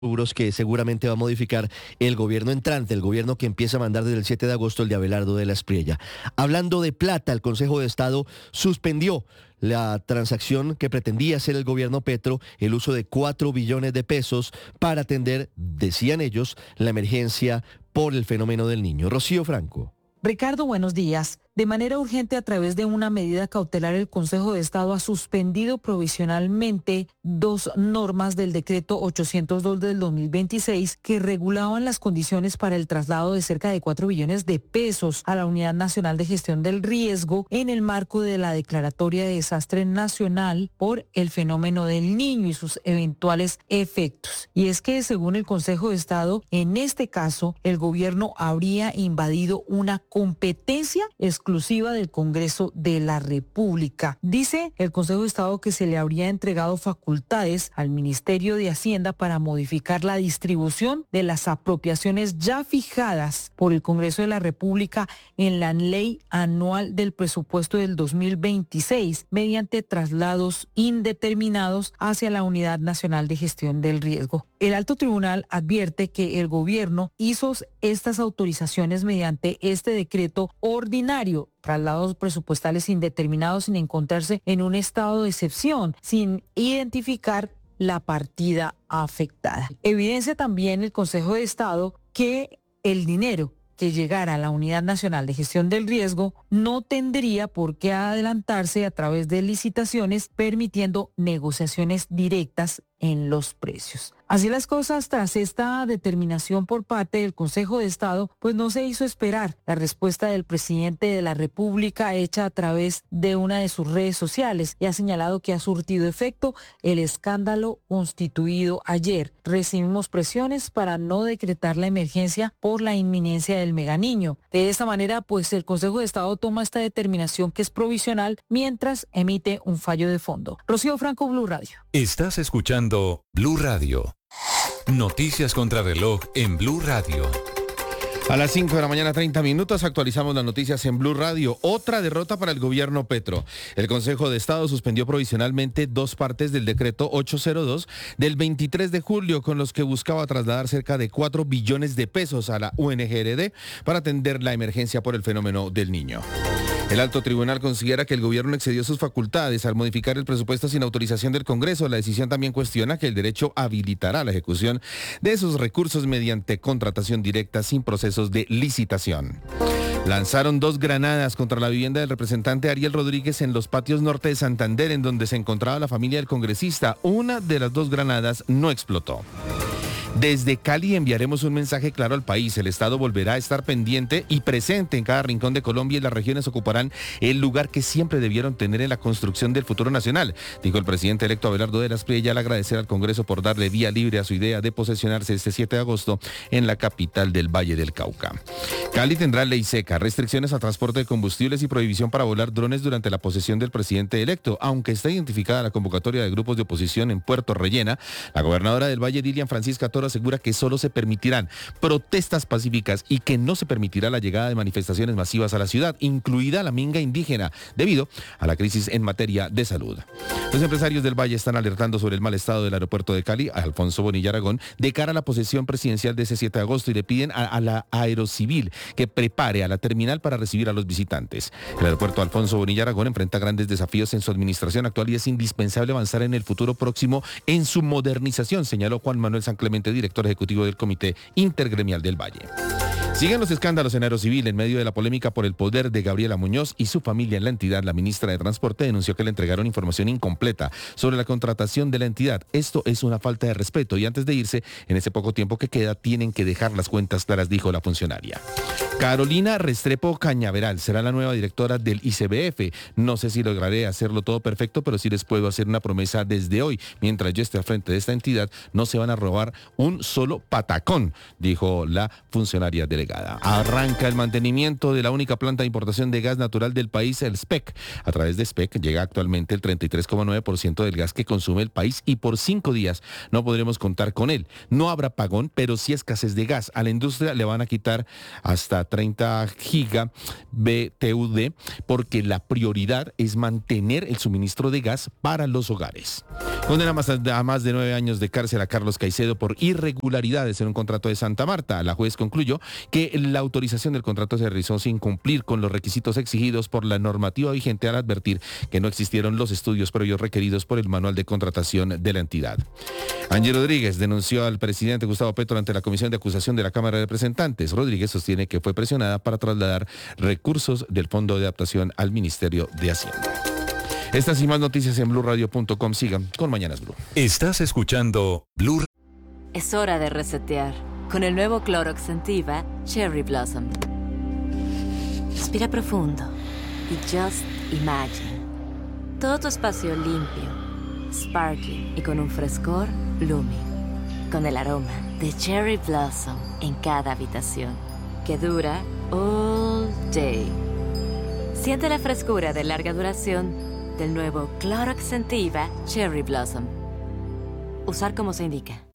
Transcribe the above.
rubros que seguramente va a modificar el gobierno entrante, el gobierno que empieza a mandar desde el 7 de agosto, el de Abelardo de la Espriella. Hablando de plata, el Consejo de Estado suspendió la transacción que pretendía hacer el gobierno Petro, el uso de 4 billones de pesos para atender, decían ellos, la emergencia por el fenómeno del niño. Rocío Franco. Ricardo, buenos días. De manera urgente, a través de una medida cautelar, el Consejo de Estado ha suspendido provisionalmente 2 normas del decreto 802 del 2026 que regulaban las condiciones para el traslado de cerca de 4 billones de pesos a la Unidad Nacional de Gestión del Riesgo en el marco de la Declaratoria de Desastre Nacional por el fenómeno del niño y sus eventuales efectos. Y es que, según el Consejo de Estado, en este caso, el gobierno habría invadido una competencia exclusiva del Congreso de la República. Dice el Consejo de Estado que se le habría entregado facultades al Ministerio de Hacienda para modificar la distribución de las apropiaciones ya fijadas por el Congreso de la República en la Ley Anual del Presupuesto del 2026 mediante traslados indeterminados hacia la Unidad Nacional de Gestión del Riesgo. El Alto Tribunal advierte que el gobierno hizo estas autorizaciones mediante este decreto ordinario, traslados presupuestales indeterminados sin encontrarse en un estado de excepción, sin identificar la partida afectada. Evidencia también el Consejo de Estado que el dinero que llegara a la Unidad Nacional de Gestión del Riesgo no tendría por qué adelantarse a través de licitaciones, permitiendo negociaciones directas en los precios. Así las cosas, tras esta determinación por parte del Consejo de Estado, pues no se hizo esperar la respuesta del presidente de la República hecha a través de una de sus redes sociales y ha señalado que ha surtido efecto el escándalo constituido ayer. Recibimos presiones para no decretar la emergencia por la inminencia del meganiño. De esta manera, pues el Consejo de Estado toma esta determinación que es provisional mientras emite un fallo de fondo. Rocío Franco, Blue Radio. Estás escuchando Blue Radio. Noticias contra reloj en Blue Radio. A las 5 de la mañana, 30 minutos, actualizamos las noticias en Blue Radio. Otra derrota para el gobierno Petro. El Consejo de Estado suspendió provisionalmente 2 partes del decreto 802 del 23 de julio con los que buscaba trasladar cerca de 4 billones de pesos a la UNGRD para atender la emergencia por el fenómeno del niño. El alto tribunal considera que el gobierno excedió sus facultades al modificar el presupuesto sin autorización del Congreso. La decisión también cuestiona que el derecho habilitará la ejecución de esos recursos mediante contratación directa sin procesos de licitación. Lanzaron 2 granadas contra la vivienda del representante Ariel Rodríguez en los patios norte de Santander, en donde se encontraba la familia del congresista. Una de las 2 granadas no explotó. Desde Cali enviaremos un mensaje claro al país. El Estado volverá a estar pendiente y presente en cada rincón de Colombia y las regiones ocuparán el lugar que siempre debieron tener en la construcción del futuro nacional, dijo el presidente electo Abelardo de la Espriella al agradecer al Congreso por darle vía libre a su idea de posesionarse este 7 de agosto en la capital del Valle del Cauca. Cali tendrá ley seca, restricciones a transporte de combustibles y prohibición para volar drones durante la posesión del presidente electo. Aunque está identificada la convocatoria de grupos de oposición en Puerto Rellena, la gobernadora del Valle, Dilian Francisca Toro, asegura que solo se permitirán protestas pacíficas y que no se permitirá la llegada de manifestaciones masivas a la ciudad, incluida la minga indígena, debido a la crisis en materia de salud. Los empresarios del Valle están alertando sobre el mal estado del aeropuerto de Cali, a Alfonso Bonilla Aragón, de cara a la posesión presidencial de ese 7 de agosto y le piden a la Aerocivil que prepare a la terminal para recibir a los visitantes. El aeropuerto Alfonso Bonilla Aragón enfrenta grandes desafíos en su administración actual y es indispensable avanzar en el futuro próximo en su modernización, señaló Juan Manuel San Clemente, director ejecutivo del Comité Intergremial del Valle. Siguen los escándalos en Aerocivil. En medio de la polémica por el poder de Gabriela Muñoz y su familia en la entidad, la ministra de Transporte denunció que le entregaron información incompleta sobre la contratación de la entidad. Esto es una falta de respeto y antes de irse, en ese poco tiempo que queda, tienen que dejar las cuentas claras, dijo la funcionaria. Carolina Restrepo Cañaveral será la nueva directora del ICBF. No sé si lograré hacerlo todo perfecto, pero sí les puedo hacer una promesa desde hoy. Mientras yo esté al frente de esta entidad, no se van a robar un solo patacón, dijo la funcionaria del delegada. Arranca el mantenimiento de la única planta de importación de gas natural del país, el SPEC. A través de SPEC llega actualmente el 33,9% del gas que consume el país y por 5 días no podremos contar con él. No habrá pagón, pero sí escasez de gas. A la industria le van a quitar hasta 30 giga BTUD porque la prioridad es mantener el suministro de gas para los hogares. Condena a más de 9 años de cárcel a Carlos Caicedo por irregularidades en un contrato de Santa Marta. La juez concluyó que la autorización del contrato se realizó sin cumplir con los requisitos exigidos por la normativa vigente al advertir que no existieron los estudios previos requeridos por el manual de contratación de la entidad. Angie Rodríguez denunció al presidente Gustavo Petro ante la Comisión de Acusación de la Cámara de Representantes. Rodríguez sostiene que fue presionada para trasladar recursos del Fondo de Adaptación al Ministerio de Hacienda. Estas y más noticias en blurradio.com. Sigan con Mañanas Blue. Estás escuchando Blue. Es hora de resetear con el nuevo Clorox Scentiva Cherry Blossom. Respira profundo y just imagine. Todo tu espacio limpio, sparkling y con un frescor blooming. Con el aroma de Cherry Blossom en cada habitación que dura all day. Siente la frescura de larga duración del nuevo Clorox Scentiva Cherry Blossom. Usar como se indica.